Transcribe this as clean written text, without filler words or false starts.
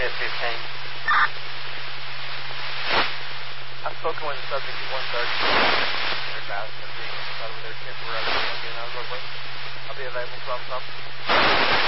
at 15. I've spoken with the subject at 1:30. They're about to be over there temporarily. Again, I'll be available from something.